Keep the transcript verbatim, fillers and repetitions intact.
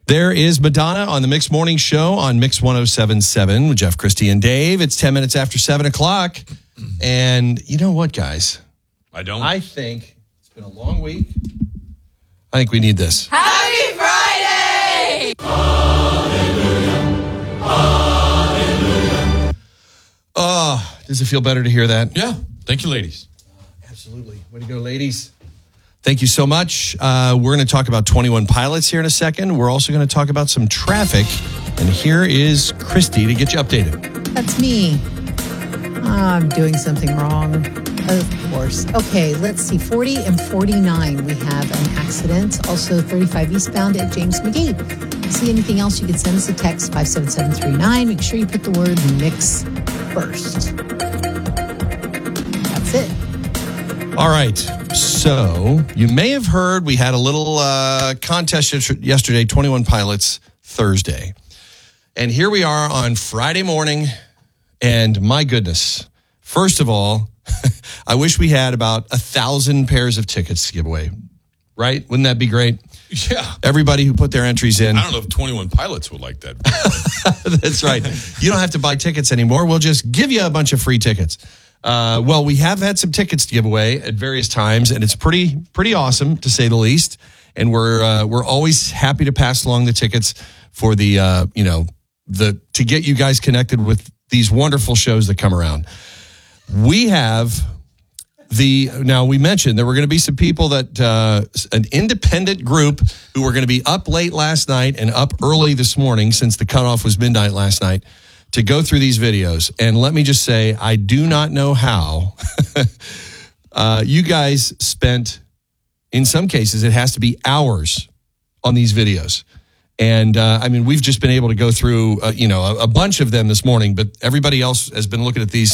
There is Madonna on the Mix Morning Show on Mix one oh seven point seven with Jeff, Christy, and Dave. It's ten minutes after seven o'clock. And you know what, guys? I don't. I think it's been a long week. I think we need this. Happy Friday! Hallelujah. Hallelujah. Oh, does it feel better to hear that? Yeah. Thank you, ladies. Absolutely. Way to go, ladies. Thank you so much. Uh, we're going to talk about twenty-one Pilots here in a second. We're also going to talk about some traffic. And here is Christy to get you updated. That's me. I'm doing something wrong. Of course. Okay, let's see. forty and forty-nine, we have an accident. Also, thirty-five eastbound at James McGee. If you see anything else, you can send us a text, five seven seven three nine. Make sure you put the word mix first. That's it. All right. So you may have heard we had a little uh, contest yesterday, twenty-one Pilots Thursday. And here we are on Friday morning. And my goodness, first of all, I wish we had about a thousand pairs of tickets to give away. Right? Wouldn't that be great? Yeah. Everybody who put their entries in. I don't know if twenty-one Pilots would like that. That's right. You don't have to buy tickets anymore. We'll just give you a bunch of free tickets. Uh, well, we have had some tickets to give away at various times, and it's pretty pretty awesome, to say the least. And we're uh, we're always happy to pass along the tickets for the uh, you know the to get you guys connected with these wonderful shows that come around. We have the now we mentioned there were going to be some people that uh, an independent group who were going to be up late last night and up early this morning, since the cutoff was midnight last night, to go through these videos. And let me just say, I do not know how uh, you guys spent, in some cases, it has to be hours on these videos. And uh, I mean, we've just been able to go through, uh, you know, a, a bunch of them this morning, but everybody else has been looking at these